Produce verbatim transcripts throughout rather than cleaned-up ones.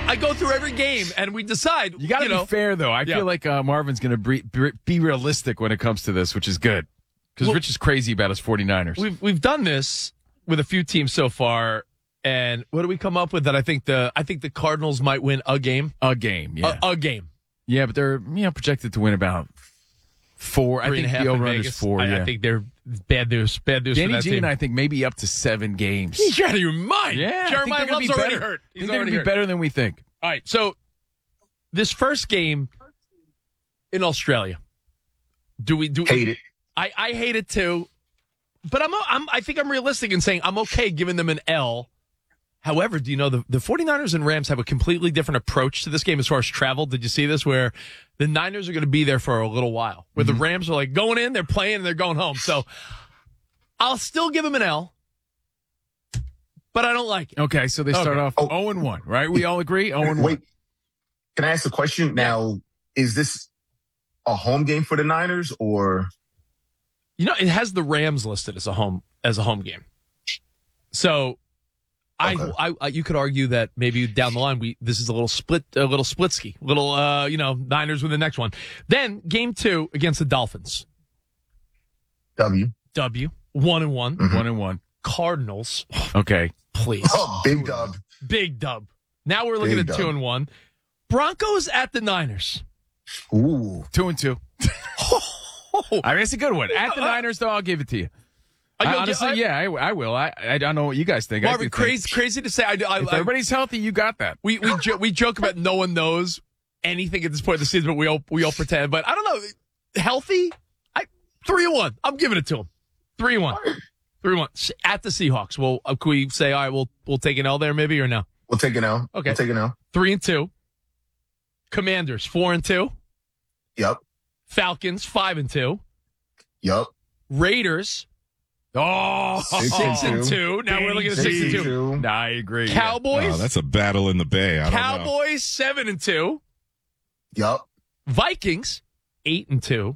I go through every game and we decide. You got to you be know, fair, though. I yeah. feel like uh, Marvin's going to be realistic when it comes to this, which is good. Because Well, Rich is crazy about his 49ers. We've we've done this with a few teams so far, and what do we come up with? That I think the I think the Cardinals might win a game. A game, yeah. A, a game. Yeah, but they're you know projected to win about four. Three I think and a half the in over-under is Vegas. four. I, yeah. I think they're bad news. Bad news Danny for that G team. and I think maybe up to seven games. You're out of your mind. Yeah, I think Jeremiah they're gonna Love's be already better. hurt. I He's think they're already going to be hurt. better than we think. All right, so this first game in Australia, do we do? Hate it. I, I hate it too, but I'm, I'm I think I'm realistic in saying I'm okay giving them an L. However, do you know the, the 49ers and Rams have a completely different approach to this game as far as travel? Did you see this? Where the Niners are going to be there for a little while, where mm-hmm. the Rams are like going in, they're playing, and they're going home. So I'll still give them an L, but I don't like it. Okay, so they start Okay. off Oh. oh and one, right? We all agree? oh and one. Wait, can I ask a question? Now, is this a home game for the Niners or? You know, it has the Rams listed as a home as a home game. So, I, Okay. I, I you could argue that maybe down the line we this is a little split, a little splitsky, little uh, you know, Niners with the next one. Then game two against the Dolphins. W. W one and one, Mhm. One and one. Cardinals. Okay. Please, Oh, big dub. big dub. Now we're looking Big at two dub. and one. Broncos at the Niners. Ooh. Two and two. I mean, it's a good one. At the Niners, though, I'll give it to you. I- I, I- honestly, I- yeah, I, I will. I I don't know what you guys think. I Marvin, do think- crazy, crazy to say. I, I, If I, everybody's healthy, you got that. We we jo- we joke about no one knows anything at this point of the season, but we all we all pretend. But I don't know, healthy. I three and one. I'm giving it to him. Three and one. Three and one at the Seahawks. Well, uh, can we say all right? We'll we'll take an L there, maybe or no? We'll take it now. Okay. We'll take it now. Three and two. Commanders four and two. Yup. Falcons five and two. Yup. Raiders Oh, Six six and and two. two. Now we're looking at Six six and and two. two. Nah, I agree. Cowboys. Oh, that's a battle in the Bay. I don't know. Cowboys seven and two. Yup. Vikings eight and two.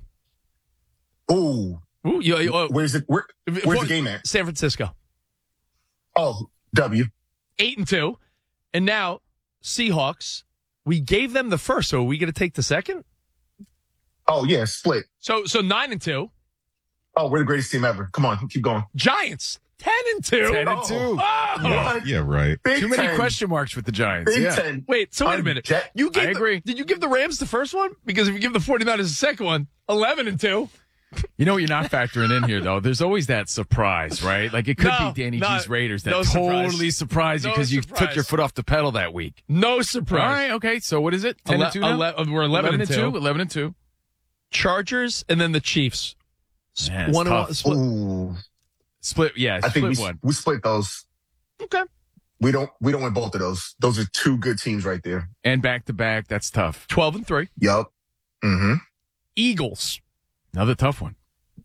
Ooh. Ooh, you, you, uh, Where's the where, where's the game at? San Francisco. Oh, W. Eight and two. And now, Seahawks, we gave them the first, so are we going to take the second? Oh yeah, split. So so nine and two. Oh, we're the greatest team ever. Come on, keep going. Giants, ten and two. Ten and two. Oh. Yeah, yeah, right. Big Too many ten. question marks with the Giants. Big yeah. ten. Wait, so wait a minute. Unjet- You gave I the- agree. did you give the Rams the first one? Because if you give the 49ers the second one, eleven and two. You know what you're not factoring in here, though? There's always that surprise, right? Like, it could No, be Danny not- G's Raiders that no surprise. totally surprised you No because you surprise. took your foot off the pedal that week. No All surprise. right, okay. So what is it? ten Ele- and two now? ele- we're eleven, and two. eleven and two. Chargers and then the Chiefs. S- Man, it's one and tough. one. Split. Ooh. Split, yeah, I think split we one. we split those. Okay. We don't we don't win both of those. Those are two good teams right there. And back to back, that's tough. twelve and three. Yup. Mm-hmm. Eagles. Another tough one.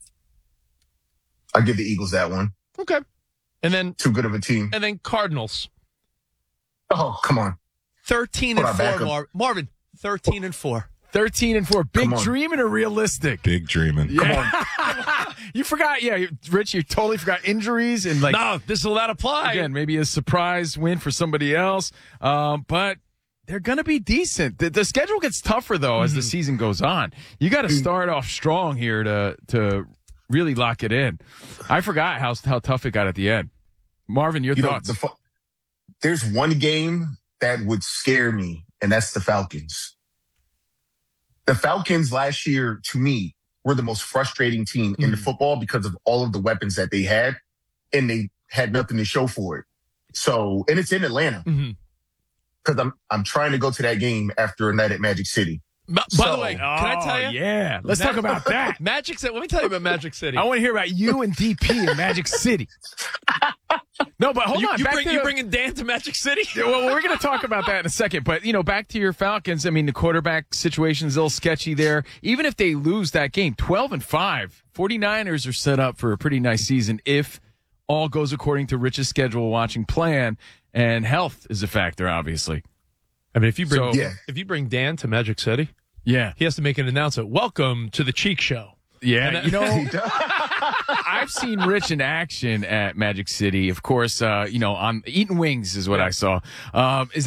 I give the Eagles that one. Okay. And then Too good of a team. and then Cardinals. Oh, come on. thirteen Hold and on, four, back up. Mar- Marvin. thirteen and four. thirteen and four. Big Come on. dreaming or realistic? Big dreaming. Yeah. You forgot, yeah, you- Rich, you totally forgot injuries and like No, this will not apply. again, maybe a surprise win for somebody else. Um, but they're going to be decent. The, the schedule gets tougher though as the season goes on. You got to start off strong here to to really lock it in. I forgot how how tough it got at the end. Marvin, your You know, thoughts? the, fu- there's one game that would scare me, and that's the Falcons. The Falcons last year, to me, were the most frustrating team in the football because of all of the weapons that they had, and they had nothing to show for it. So, and it's in Atlanta Mhm. because I'm I'm trying to go to that game after a night at Magic City. Ma- By So- the way, can I tell you? Oh, yeah, let's talk about that. Magic City. Let me tell you about Magic City. I want to hear about you and D P in Magic City. No, but hold you, on. you, back bring, to you the- bringing Dan to Magic City? Yeah, well, we're going to talk about that in a second. But, you know, back to your Falcons. I mean, the quarterback situation's a little sketchy there. Even if they lose that game, twelve and five, 49ers are set up for a pretty nice season if all goes according to Rich's schedule watching plan. And health is a factor, obviously. I mean, if you bring So- Yeah. if you bring Dan to Magic City, Yeah. he has to make an announcement. Welcome to the Cheek Show. Yeah. You know, I've seen Rich in action at Magic City. Of course, uh, you know, on eating wings is what I saw. Um, is